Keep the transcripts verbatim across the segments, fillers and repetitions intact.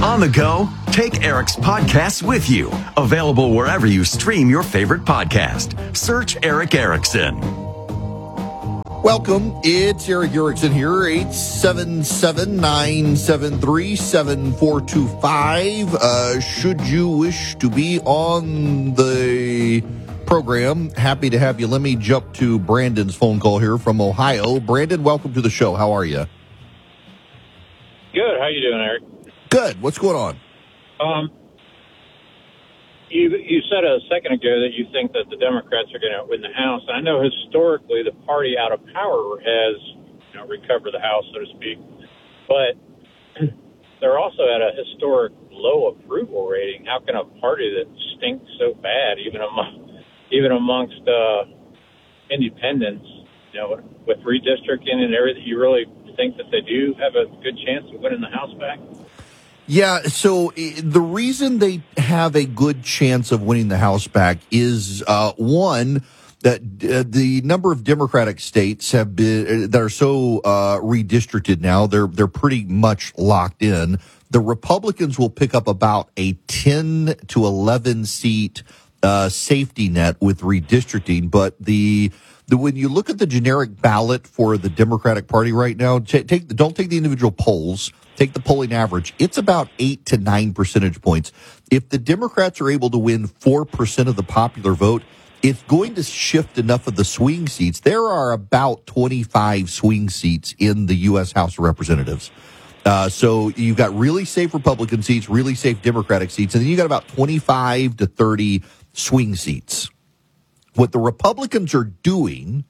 On the go, take Eric's podcasts with you. Available wherever you stream your favorite podcast. Search Eric Erickson. Welcome. It's Eric Erickson here. eight seven seven, nine seven three, seven four two five. Uh, should you wish to be on the program, happy to have you. Let me jump to Brandon's phone call here from Ohio. Brandon, welcome to the show. How are you? Good. How you doing, Eric? Good. What's going on? Um, you you said a second ago that you think that the Democrats are going to win the House. I know historically the party out of power has you know, recovered the House, so to speak, but they're also at a historic low approval rating. How can a party that stinks so bad, even among even amongst uh, independents, you know, with redistricting and everything, you really think that they do have a good chance of winning the House back? Yeah, so the reason they have a good chance of winning the House back is, uh, one, that uh, the number of Democratic states have been that are so uh, redistricted now, they're they're pretty much locked in. The Republicans will pick up about a ten to eleven seat uh, safety net with redistricting, but the The, when you look at the generic ballot for the Democratic Party right now, t- take don't take the individual polls, take the polling average. It's about eight to nine percentage points. If the Democrats are able to win four percent of the popular vote, it's going to shift enough of the swing seats. There are about twenty-five swing seats in the U S House of Representatives. Uh, so you've got really safe Republican seats, really safe Democratic seats, and then you got about twenty-five to thirty swing seats. What the Republicans are doing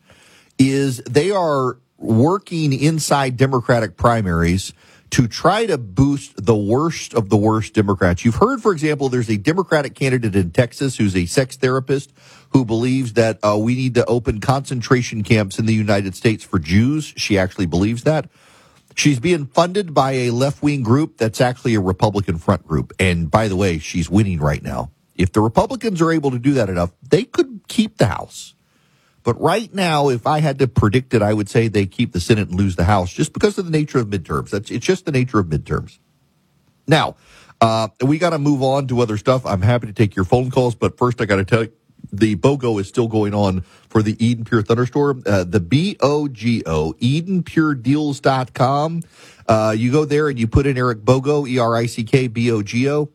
is they are working inside Democratic primaries to try to boost the worst of the worst Democrats. You've heard, for example, there's a Democratic candidate in Texas who's a sex therapist who believes that uh, we need to open concentration camps in the United States for Jews. She actually believes that. She's being funded by a left-wing group that's actually a Republican front group. And by the way, she's winning right now. If the Republicans are able to do that enough, they could keep the House. But right now, if I had to predict it, I would say they keep the Senate and lose the House just because of the nature of midterms. That's it's just the nature of midterms. Now, uh, we got to move on to other stuff. I'm happy to take your phone calls, but first I got to tell you, the BOGO is still going on for the Eden Pure Thunderstorm. Uh, the B O G O, Eden Pure Deals dot com. Uh, you go there and you put in Eric BOGO, E R I C K B O G O.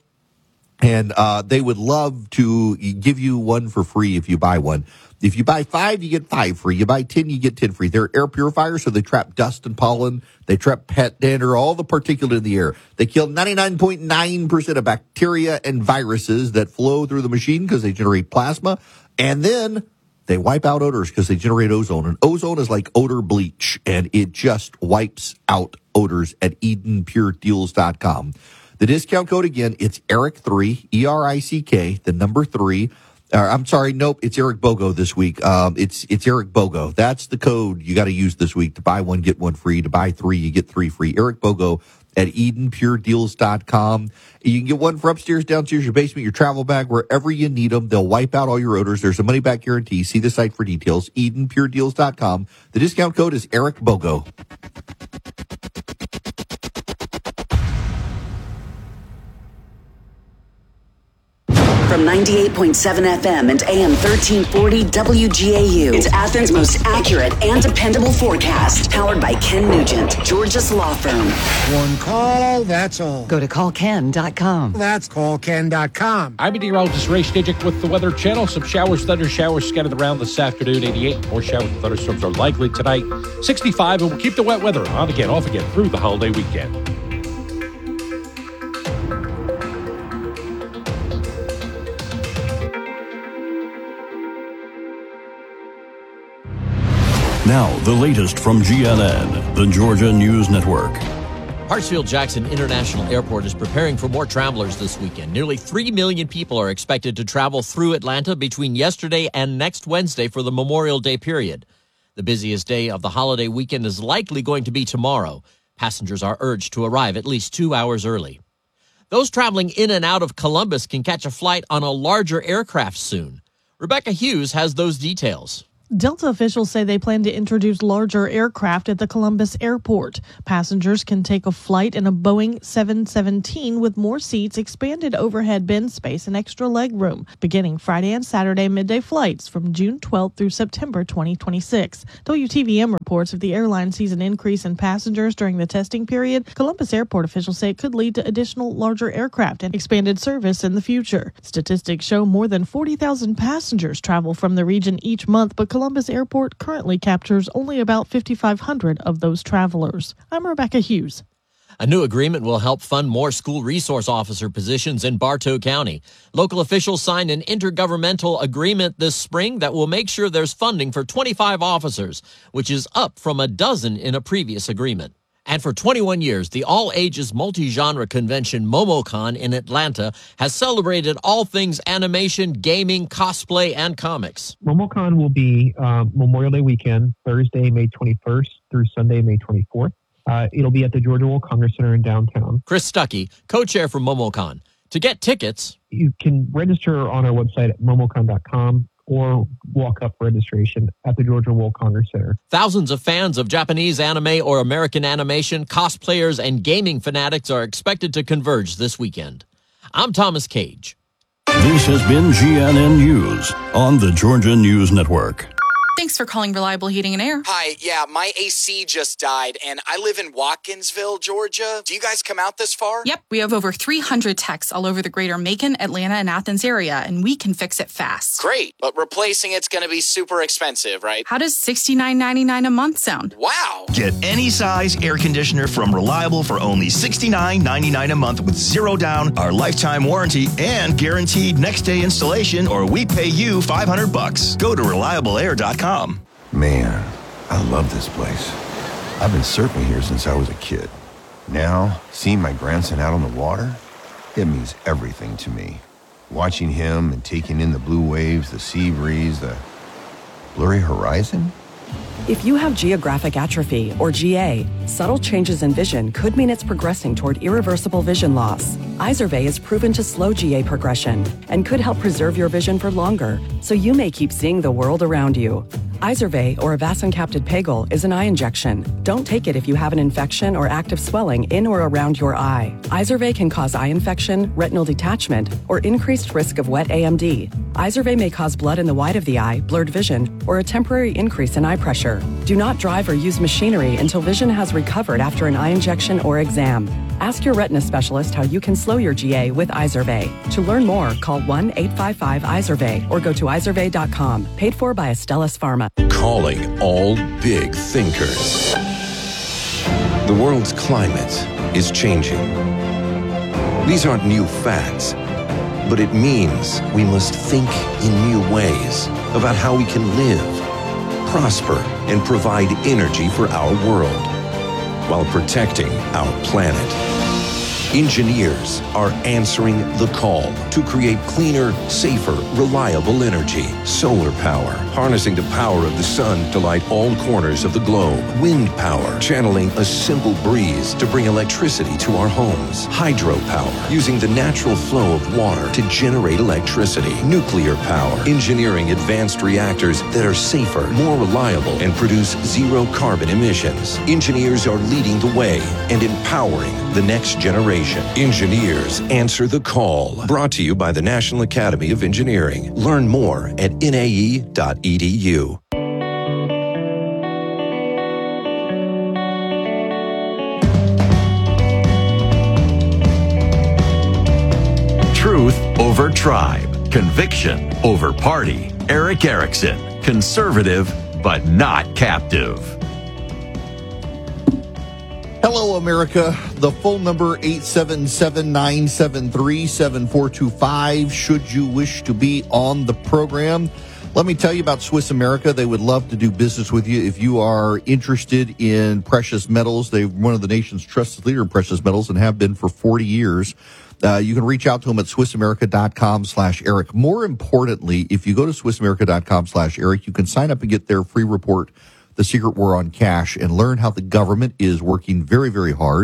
And uh, they would love to give you one for free if you buy one. If you buy five, you get five free. You buy ten, you get ten free. They're air purifiers, so they trap dust and pollen. They trap pet dander, all the particulate in the air. They kill ninety-nine point nine percent of bacteria and viruses that flow through the machine because they generate plasma. And then they wipe out odors because they generate ozone. And ozone is like odor bleach, and it just wipes out odors at Eden Pure Deals dot com. The discount code, again, it's Eric three, E R I C K, the number three. Uh, I'm sorry, nope, it's Eric BOGO this week. Um, it's it's Eric BOGO. That's the code you got to use this week. To buy one, get one free. To buy three, you get three free. Eric BOGO at Eden Pure Deals dot com. You can get one for upstairs, downstairs, your basement, your travel bag, wherever you need them. They'll wipe out all your odors. There's a money-back guarantee. See the site for details, Eden Pure Deals dot com. The discount code is Eric BOGO. From ninety-eight point seven F M and A M thirteen forty W G A U. It's Athens' most accurate and dependable forecast. Powered by Ken Nugent, Georgia's law firm. One call, that's all. Go to call ken dot com. That's call ken dot com. I'm meteorologist Ray Stijik with the Weather Channel. Some showers, thunder showers scattered around this afternoon. eighty-eight. More showers and thunderstorms are likely tonight. sixty-five, and we'll keep the wet weather on again, off again through the holiday weekend. Now, the latest from G N N, the Georgia News Network. Hartsfield-Jackson International Airport is preparing for more travelers this weekend. Nearly three million people are expected to travel through Atlanta between yesterday and next Wednesday for the Memorial Day period. The busiest day of the holiday weekend is likely going to be tomorrow. Passengers are urged to arrive at least two hours early. Those traveling in and out of Columbus can catch a flight on a larger aircraft soon. Rebecca Hughes has those details. Delta officials say they plan to introduce larger aircraft at the Columbus airport. Passengers can take a flight in a Boeing seven seventeen with more seats, expanded overhead bin space, and extra leg room, beginning Friday and Saturday midday flights from June twelfth through September twenty twenty-six. W T V M reports if the airline sees an increase in passengers during the testing period, Columbus airport officials say it could lead to additional larger aircraft and expanded service in the future. Statistics show more than forty thousand passengers travel from the region each month, but Columbus Airport currently captures only about fifty-five hundred of those travelers. I'm Rebecca Hughes. A new agreement will help fund more school resource officer positions in Bartow County. Local officials signed an intergovernmental agreement this spring that will make sure there's funding for twenty-five officers, which is up from a dozen in a previous agreement. And for twenty-one years, the all-ages multi-genre convention MomoCon in Atlanta has celebrated all things animation, gaming, cosplay, and comics. MomoCon will be uh, Memorial Day weekend, Thursday, May twenty-first through Sunday, May twenty-fourth. Uh, it'll be at the Georgia World Congress Center in downtown. Chris Stuckey, co-chair for MomoCon. To get tickets, you can register on our website at momocon dot com. or walk up for registration at the Georgia World Congress Center. Thousands of fans of Japanese anime or American animation, cosplayers, and gaming fanatics are expected to converge this weekend. I'm Thomas Cage. This has been G N N News on the Georgia News Network. Thanks for calling Reliable Heating and Air. Hi, yeah, my A C just died, and I live in Watkinsville, Georgia. Do you guys come out this far? Yep, we have over three hundred techs all over the greater Macon, Atlanta, and Athens area, and we can fix it fast. Great, but replacing it's going to be super expensive, right? How does sixty-nine ninety-nine a month sound? Wow! Get any size air conditioner from Reliable for only sixty-nine ninety-nine a month with zero down, our lifetime warranty, and guaranteed next day installation, or we pay you five hundred bucks. Go to reliable air dot com. Man, I love this place. I've been surfing here since I was a kid. Now, seeing my grandson out on the water, it means everything to me. Watching him and taking in the blue waves, the sea breeze, the blurry horizon. If you have geographic atrophy, or G A, subtle changes in vision could mean it's progressing toward irreversible vision loss. Izervay is proven to slow G A progression and could help preserve your vision for longer, so you may keep seeing the world around you. Izervay, or avacincaptad pegol, is an eye injection. Don't take it if you have an infection or active swelling in or around your eye. Izervay can cause eye infection, retinal detachment, or increased risk of wet A M D. Izervay may cause blood in the white of the eye, blurred vision, or a temporary increase in eye pressure. Do not drive or use machinery until vision has recovered after an eye injection or exam. Ask your retina specialist how you can slow your G A with Izervay. To learn more, call one eight five five Izervay or go to izervay dot com. Paid for by Astellas Pharma. Calling all big thinkers. The world's climate is changing. These aren't new facts, but it means we must think in new ways about how we can live, prosper, and provide energy for our world while protecting our planet. Engineers are answering the call to create cleaner, safer, reliable energy. Solar power, harnessing the power of the sun to light all corners of the globe. Wind power, channeling a simple breeze to bring electricity to our homes. Hydropower, using the natural flow of water to generate electricity. Nuclear power, engineering advanced reactors that are safer, more reliable, and produce zero carbon emissions. Engineers are leading the way and empowering the next generation. Engineers answer the call. Brought to you by the National Academy of Engineering. Learn more at N A E dot E D U. Truth over tribe. Conviction over party. Erick Erickson. Conservative, but not captive. Hello, America. The phone number, eight seven seven, nine seven three, seven four two five, should you wish to be on the program. Let me tell you about Swiss America. They would love to do business with you if you are interested in precious metals. They're one of the nation's trusted leader in precious metals and have been for forty years. Uh, you can reach out to them at swiss america dot com slash Eric. More importantly, if you go to swiss america dot com slash Eric, you can sign up and get their free report, The Secret War on Cash, and learn how the government is working very, very hard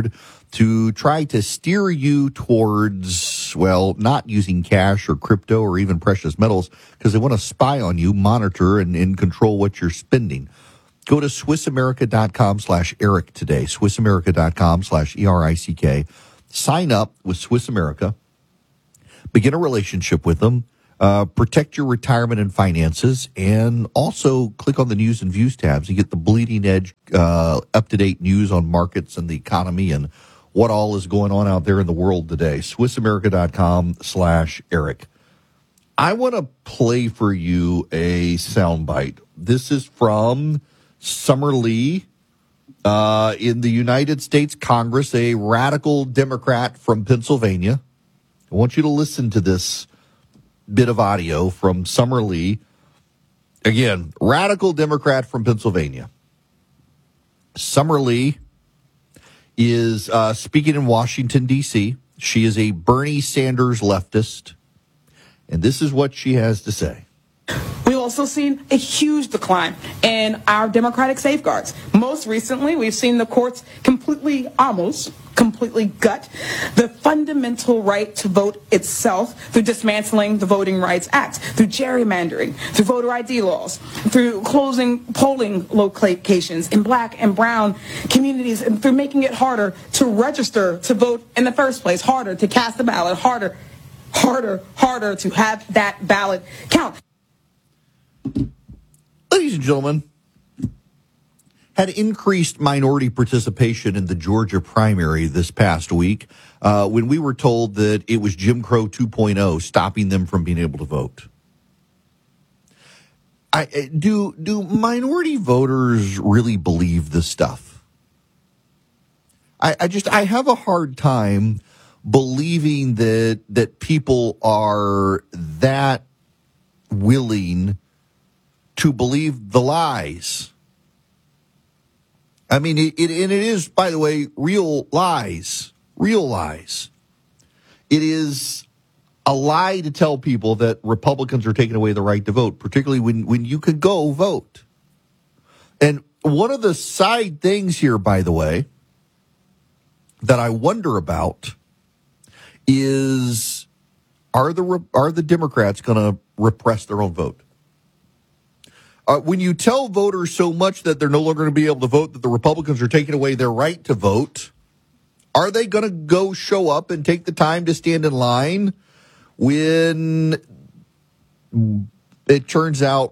to try to steer you towards, well, not using cash or crypto or even precious metals because they want to spy on you, monitor, and, and control what you're spending. Go to SwissAmerica.com slash Eric today, SwissAmerica.com slash E R I C K. Sign up with Swiss America. Begin a relationship with them. Uh, protect your retirement and finances, and also click on the news and views tabs. You get the bleeding edge, uh, up-to-date news on markets and the economy and what all is going on out there in the world today. SwissAmerica.com slash Eric. I want to play for you a soundbite. This is from Summer Lee uh, in the United States Congress, a radical Democrat from Pennsylvania. I want you to listen to this bit of audio from Summer Lee. Again, radical Democrat from Pennsylvania. Summer Lee is uh, speaking in Washington, D C. She is a Bernie Sanders leftist. And this is what she has to say. We've also seen a huge decline in our democratic safeguards. Most recently, we've seen the courts completely, almost completely gut the fundamental right to vote itself through dismantling the Voting Rights Act, through gerrymandering, through voter I D laws, through closing polling locations in black and brown communities, and through making it harder to register to vote in the first place, harder to cast a ballot, harder, harder, harder to have that ballot count. Ladies and gentlemen, had increased minority participation in the Georgia primary this past week uh, when we were told that it was Jim Crow two point oh stopping them from being able to vote. I, do, do minority voters really believe this stuff? I, I just, I have a hard time believing that, that people are that willing to believe the lies. I mean, it, it, and it is, by the way, real lies, real lies. It is a lie to tell people that Republicans are taking away the right to vote, particularly when, when you could go vote. And one of the side things here, by the way, that I wonder about is, are the, are the Democrats going to repress their own vote? Uh, when you tell voters so much that they're no longer going to be able to vote, that the Republicans are taking away their right to vote, are they going to go show up and take the time to stand in line when it turns out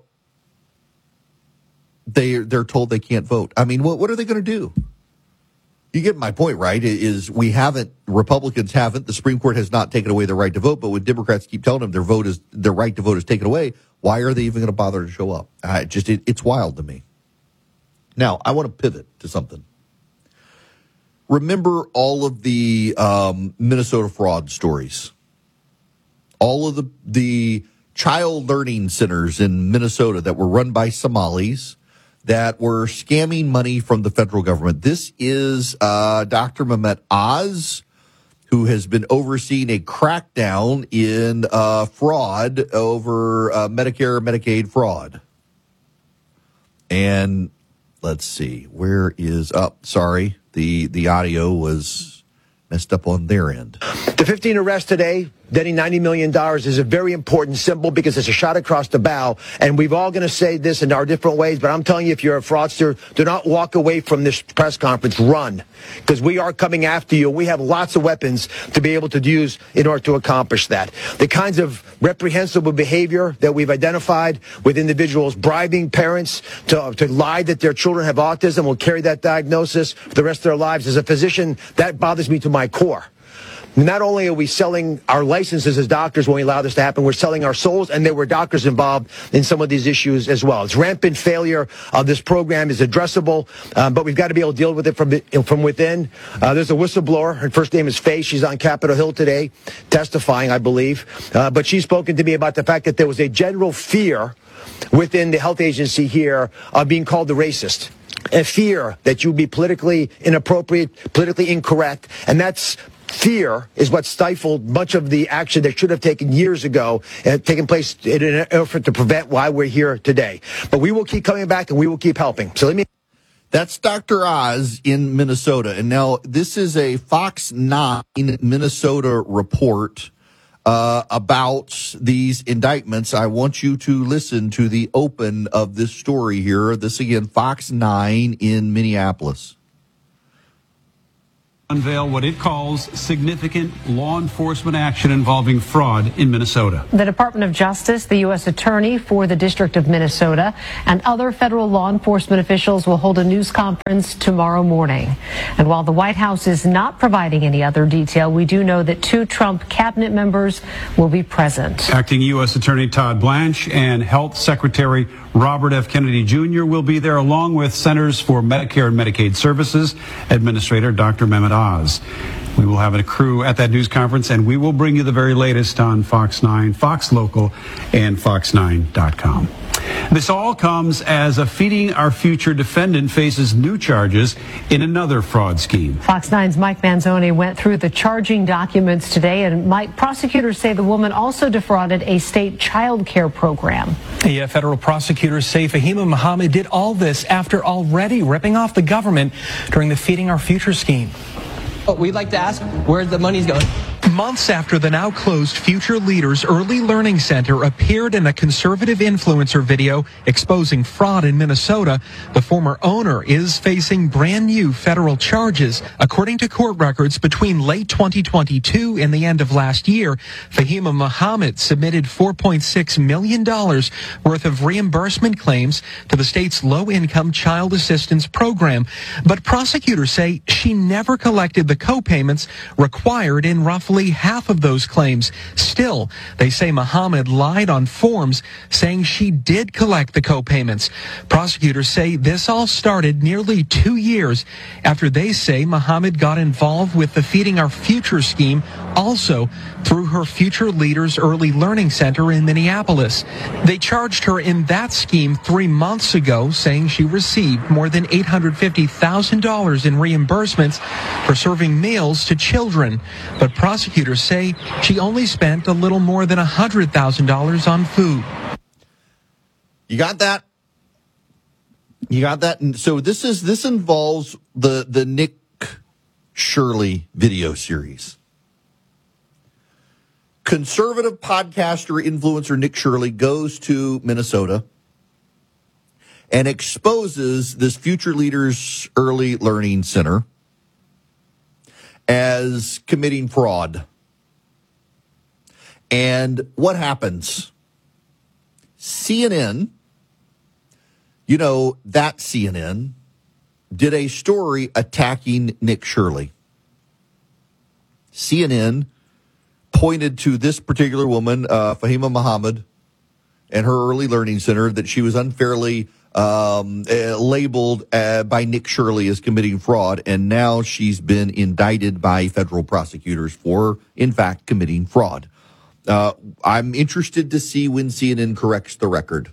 they, they're told they can't vote? I mean, what, what are they going to do? You get my point, right? Is we haven't, Republicans haven't, the Supreme Court has not taken away their right to vote, but when Democrats keep telling them their vote is, their right to vote is taken away, why are they even going to bother to show up? I just, it, it's wild to me. Now, I want to pivot to something. Remember all of the um, Minnesota fraud stories? All of the, the child learning centers in Minnesota that were run by Somalis that were scamming money from the federal government. This is uh, Doctor Mehmet Oz, who has been overseeing a crackdown in uh, fraud over uh, Medicare, Medicaid fraud. And let's see, where is up? Oh, sorry, the the audio was messed up on their end. The fifteen arrests today, netting ninety million dollars, is a very important symbol because it's a shot across the bow. And we've all going to say this in our different ways, but I'm telling you, if you're a fraudster, do not walk away from this press conference. Run, because we are coming after you. We have lots of weapons to be able to use in order to accomplish that. The kinds of reprehensible behavior that we've identified with individuals bribing parents to, to lie that their children have autism, will carry that diagnosis for the rest of their lives. As a physician, that bothers me to my core. Not only are we selling our licenses as doctors when we allow this to happen, we're selling our souls, and there were doctors involved in some of these issues as well. It's rampant failure of this program is addressable, um, but we've got to be able to deal with it from from within. Uh, there's a whistleblower. Her first name is Faye. She's on Capitol Hill today testifying, I believe. Uh, but she's spoken to me about the fact that there was a general fear within the health agency here of being called the racist. A fear that you'd be politically inappropriate, politically incorrect, and that's fear is what stifled much of the action that should have taken years ago and taken place in an effort to prevent why we're here today. But we will keep coming back and we will keep helping. So let me... That's Doctor Oz in Minnesota. And now this is a Fox nine Minnesota report uh, about these indictments. I want you to listen to the open of this story here. This again, Fox nine in Minneapolis. Unveil what it calls significant law enforcement action involving fraud in Minnesota. The Department of Justice, the U S Attorney for the District of Minnesota, and other federal law enforcement officials will hold a news conference tomorrow morning. And while the White House is not providing any other detail, we do know that two Trump cabinet members will be present. Acting U S Attorney Todd Blanche and Health Secretary Robert F. Kennedy Junior will be there, along with Centers for Medicare and Medicaid Services Administrator Doctor Mehmet Oz. We will have a crew at that news conference, and we will bring you the very latest on Fox nine, Fox Local, and fox nine dot com. This all comes as a Feeding Our Future defendant faces new charges in another fraud scheme. Fox nine's Mike Manzoni went through the charging documents today, and Mike, prosecutors say the woman also defrauded a state child care program. Yeah, federal prosecutors say Fahima Muhammad did all this after already ripping off the government during the Feeding Our Future scheme. We'd like to ask where the money's going. Months after the now closed Future Leaders Early Learning Center appeared in a conservative influencer video exposing fraud in Minnesota, the former owner is facing brand new federal charges. According to court records, between late twenty twenty-two and the end of last year, Fahima Muhammad submitted four point six million dollars worth of reimbursement claims to the state's low-income child assistance program. But prosecutors say she never collected the co-payments required in roughly half of those claims. Still, they say Muhammad lied on forms saying she did collect the co-payments. Prosecutors say this all started nearly two years after they say Muhammad got involved with the Feeding Our Future scheme, also through her Future Leaders Early Learning Center in Minneapolis. They charged her in that scheme three months ago, saying she received more than eight hundred fifty thousand dollars in reimbursements for serving meals to children. But prosecutors say she only spent a little more than one hundred thousand dollars on food. You got that? You got that? And so this is this involves the the Nick Shirley video series. Conservative podcaster influencer Nick Shirley goes to Minnesota and exposes this Future Leaders Early Learning Center as committing fraud. And what happens? C N N, you know, that C N N, did a story attacking Nick Shirley. C N N pointed to this particular woman, uh, Fahima Muhammad, and her Early Learning Center, that she was unfairly um, uh, labeled uh, by Nick Shirley as committing fraud, and now she's been indicted by federal prosecutors for, in fact, committing fraud. Uh, I'm interested to see when C N N corrects the record.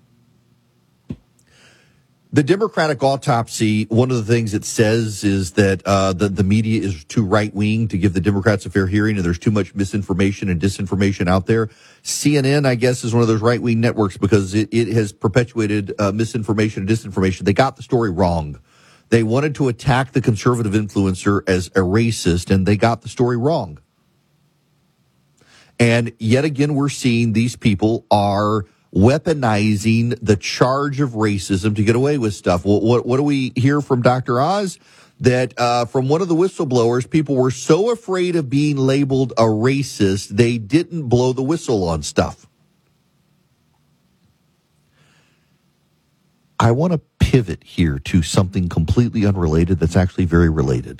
The Democratic autopsy, one of the things it says is that uh, the, the media is too right-wing to give the Democrats a fair hearing, and there's too much misinformation and disinformation out there. C N N, I guess, is one of those right-wing networks because it, it has perpetuated uh, misinformation and disinformation. They got the story wrong. They wanted to attack the conservative influencer as a racist, and they got the story wrong. And yet again, we're seeing these people are weaponizing the charge of racism to get away with stuff. What, what, what do we hear from Doctor Oz? That uh, from one of the whistleblowers, people were so afraid of being labeled a racist, they didn't blow the whistle on stuff. I want to pivot here to something completely unrelated that's actually very related.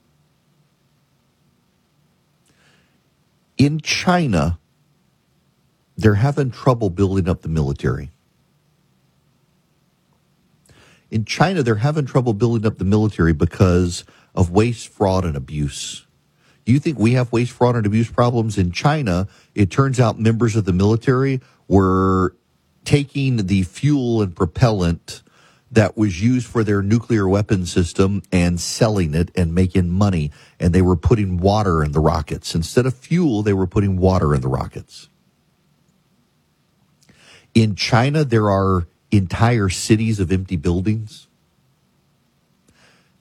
In China, they're having trouble building up the military. In China, they're having trouble building up the military because of waste, fraud, and abuse. Do you think we have waste, fraud, and abuse problems in China? It turns out members of the military were taking the fuel and propellant that was used for their nuclear weapon system and selling it and making money. And they were putting water in the rockets. Instead of fuel, they were putting water in the rockets. In China, there are entire cities of empty buildings.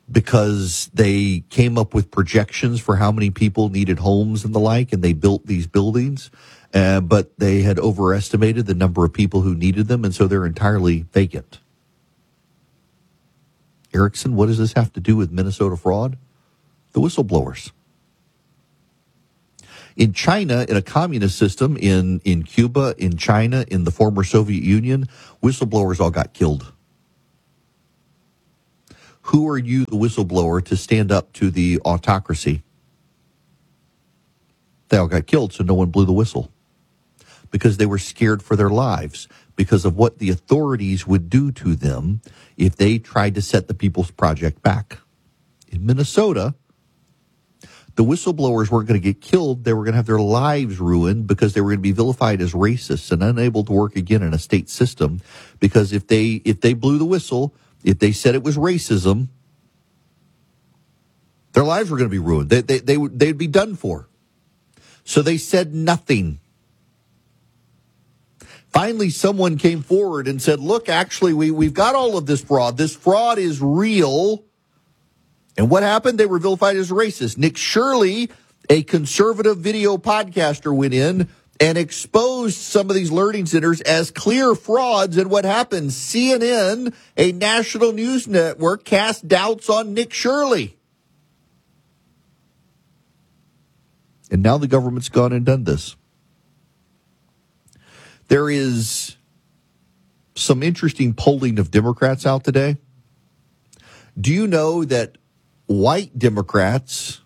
because they came up with projections for how many people needed homes and the like, and they built these buildings, uh, but they had overestimated the number of people who needed them, and so they're entirely vacant. Erickson, what does this have to do with Minnesota fraud? The whistleblowers. In China, in a communist system, in, in Cuba, in China, in the former Soviet Union, whistleblowers all got killed. Who are you, the whistleblower, to stand up to the autocracy? They all got killed, so no one blew the whistle. Because they were scared for their lives, because of what the authorities would do to them if they tried to set the People's Project back. In Minnesota, the whistleblowers weren't going to get killed. They were going to have their lives ruined because they were going to be vilified as racists and unable to work again in a state system. Because if they if they blew the whistle, if they said it was racism, their lives were going to be ruined. They, they, they would, they'd be done for. So they said nothing. Finally, someone came forward and said, look, actually, we, we've got all of this fraud. This fraud is real. And what happened? They were vilified as racist. Nick Shirley, a conservative video podcaster, went in and exposed some of these learning centers as clear frauds. And what happened? C N N, a national news network, cast doubts on Nick Shirley. And now the government's gone and done this. There is some interesting polling of Democrats out today. Do you know that white Democrats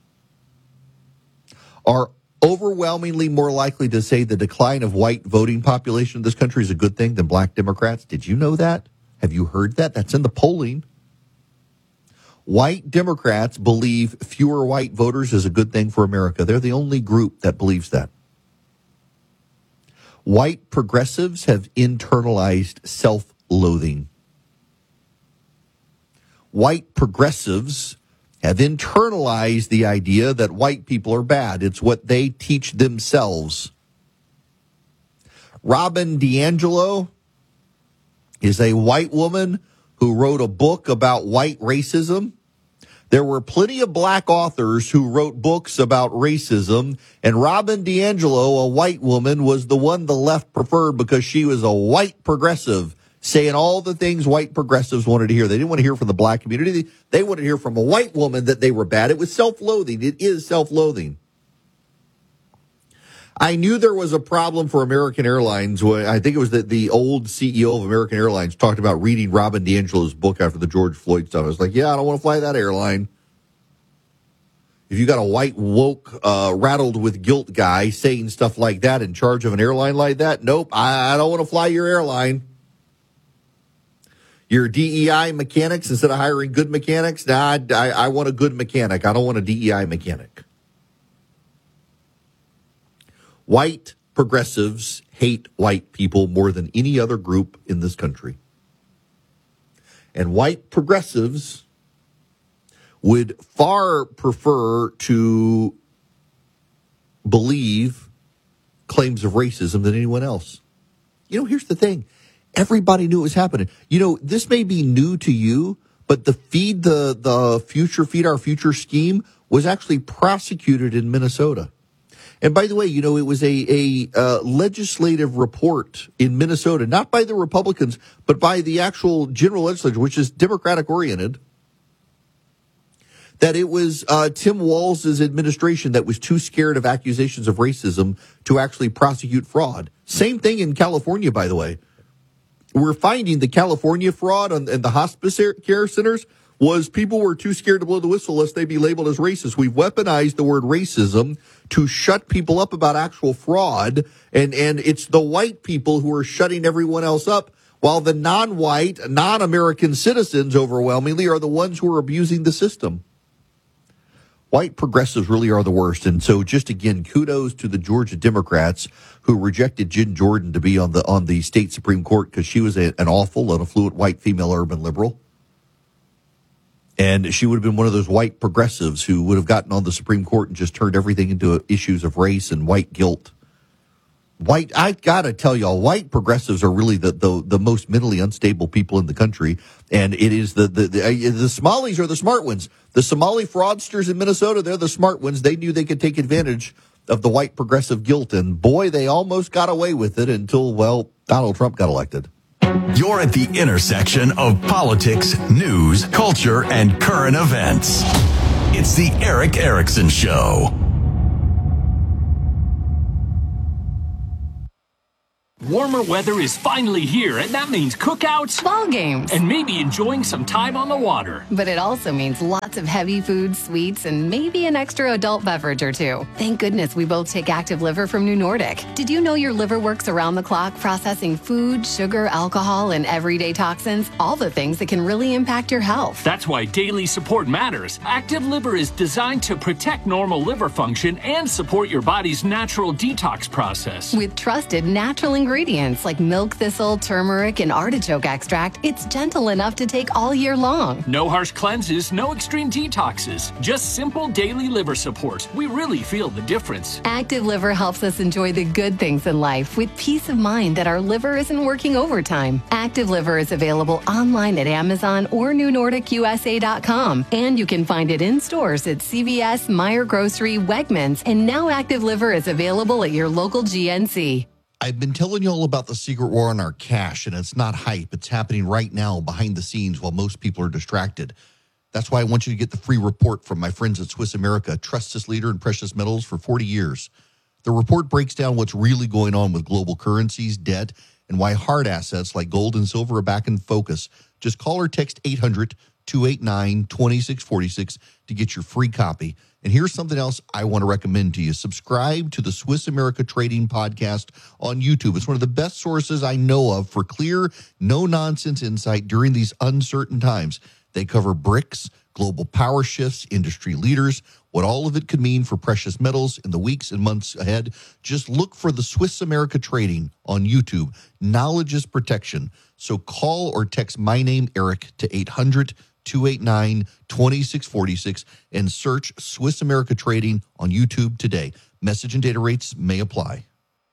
are overwhelmingly more likely to say the decline of white voting population in this country is a good thing than black Democrats? Did you know that? Have you heard that? That's in the polling. White Democrats believe fewer white voters is a good thing for America. They're the only group that believes that. White progressives have internalized self-loathing. White progressives have internalized the idea that white people are bad. It's what they teach themselves. Robin DiAngelo is a white woman who wrote a book about white racism. There were plenty of black authors who wrote books about racism, and Robin DiAngelo, a white woman, was the one the left preferred because she was a white progressive, saying all the things white progressives wanted to hear. They didn't want to hear from the black community. They wanted to hear from a white woman that they were bad. It was self-loathing. It is self-loathing. I knew there was a problem for American Airlines when I think it was that the old C E O of American Airlines talked about reading Robin DiAngelo's book after the George Floyd stuff. I was like, yeah, I don't want to fly that airline. If you got a white, woke, uh, rattled with guilt guy saying stuff like that in charge of an airline like that, nope, I, I don't want to fly your airline. Your D E I mechanics, instead of hiring good mechanics, nah, I, I want a good mechanic. I don't want a D E I mechanic. White progressives hate white people more than any other group in this country. And white progressives would far prefer to believe claims of racism than anyone else. You know, here's the thing. Everybody knew it was happening. You know, this may be new to you, but the Feed the, the Future, Feed Our Future scheme was actually prosecuted in Minnesota. And by the way, you know, it was a, a uh, legislative report in Minnesota, not by the Republicans, but by the actual general legislature, which is Democratic oriented, that it was uh, Tim Walz's administration that was too scared of accusations of racism to actually prosecute fraud. Same thing in California, by the way. We're finding the California fraud on, and the hospice care centers was people were too scared to blow the whistle lest they be labeled as racist. We've weaponized the word racism to shut people up about actual fraud, and, and it's the white people who are shutting everyone else up, while the non-white, non-American citizens overwhelmingly are the ones who are abusing the system. White progressives really are the worst, and so just again, kudos to the Georgia Democrats who rejected Jen Jordan to be on the on the state Supreme Court because she was a, an awful, an affluent white female urban liberal. And she would have been one of those white progressives who would have gotten on the Supreme Court and just turned everything into issues of race and white guilt. White, I gotta tell y'all, white progressives are really the, the, the most mentally unstable people in the country. And it is the, the, the, uh, the Somalis are the smart ones. The Somali fraudsters in Minnesota, they're the smart ones. They knew they could take advantage of the white progressive guilt. And boy, they almost got away with it until, well, Donald Trump got elected. You're at the intersection of politics, news, culture, and current events. It's the Erick Erickson Show. Warmer weather is finally here, and that means cookouts, ball games, and maybe enjoying some time on the water. But it also means lots of heavy food, sweets, and maybe an extra adult beverage or two. Thank goodness we both take Active Liver from New Nordic. Did you know your liver works around the clock processing food, sugar, alcohol, and everyday toxins? All the things that can really impact your health. That's why daily support matters. Active Liver is designed to protect normal liver function and support your body's natural detox process. With trusted natural ingredients. Ingredients like milk thistle, turmeric, and artichoke extract, it's gentle enough to take all year long. No harsh cleanses, no extreme detoxes, just simple daily liver support. We really feel the difference. Active Liver helps us enjoy the good things in life with peace of mind that our liver isn't working overtime. Active Liver is available online at Amazon or new nordic u s a dot com, and you can find it in stores at C V S, Meijer Grocery, Wegmans, and now Active Liver is available at your local G N C. I've been telling you all about the secret war on our cash, and it's not hype. It's happening right now behind the scenes while most people are distracted. That's why I want you to get the free report from my friends at Swiss America, a trusted leader in precious metals for forty years. The report breaks down what's really going on with global currencies, debt, and why hard assets like gold and silver are back in focus. Just call or text eight hundred, two eight nine, two six four six to get your free copy. And here's something else I want to recommend to you. Subscribe to the Swiss America Trading Podcast on YouTube. It's one of the best sources I know of for clear, no-nonsense insight during these uncertain times. They cover BRICS, global power shifts, industry leaders, what all of it could mean for precious metals in the weeks and months ahead. Just look for the Swiss America Trading on YouTube. Knowledge is protection. So call or text my name, Eric, to eight hundred, two eight nine, two six four six and search Swiss America Trading on YouTube today. Message and data rates may apply.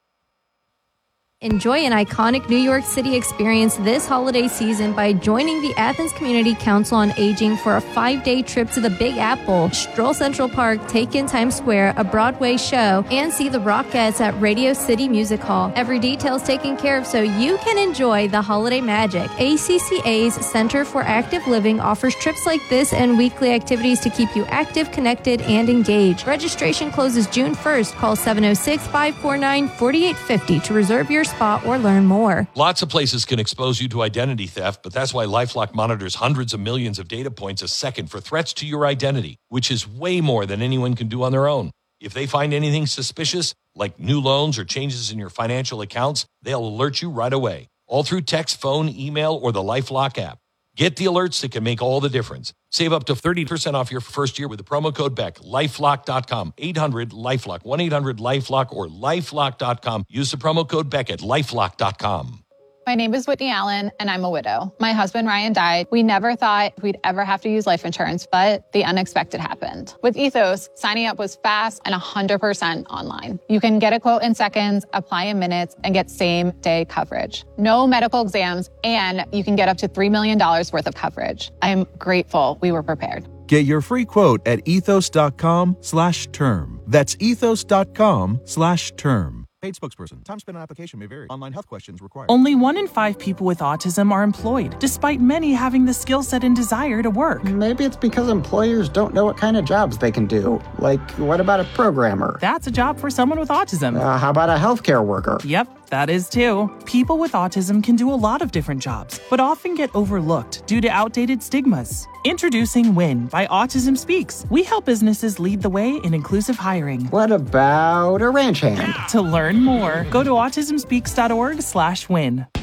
Enjoy an iconic New York City experience this holiday season by joining the Athens Community Council on Aging for a five-day trip to the Big Apple, stroll Central Park, take in Times Square, a Broadway show, and see the Rockettes at Radio City Music Hall. Every detail is taken care of so you can enjoy the holiday magic. A C C A's Center for Active Living offers trips like this and weekly activities to keep you active, connected, and engaged. Registration closes June first. Call seven oh six, five four nine, four eight five oh to reserve your spot or learn more. Lots of places can expose you to identity theft, but that's why LifeLock monitors hundreds of millions of data points a second for threats to your identity, which is way more than anyone can do on their own. If they find anything suspicious, like new loans or changes in your financial accounts, they'll alert you right away, all through text, phone, email, or the LifeLock app. Get the alerts that can make all the difference. Save up to thirty percent off your first year with the promo code Beck. lifelock dot com, eight hundred, LifeLock, one eight hundred, LifeLock, or lifelock dot com. Use the promo code Beck at lifelock dot com. My name is Whitney Allen, and I'm a widow. My husband, Ryan, died. We never thought we'd ever have to use life insurance, but the unexpected happened. With Ethos, signing up was fast and one hundred percent online. You can get a quote in seconds, apply in minutes, and get same-day coverage. No medical exams, and you can get up to three million dollars worth of coverage. I am grateful we were prepared. Get your free quote at ethos.com slash term. That's ethos.com slash term. Paid spokesperson. Time spent on application may vary. Online health questions required. Only one in five people with autism are employed, despite many having the skill set and desire to work. Maybe it's because employers don't know what kind of jobs they can do. Like, what about a programmer? That's a job for someone with autism. Uh, how about a healthcare worker? Yep, that is too. People with autism can do a lot of different jobs, but often get overlooked due to outdated stigmas. Introducing WIN by Autism Speaks. We help businesses lead the way in inclusive hiring. What about a ranch hand? To learn more, go to autism speaks dot org slash win.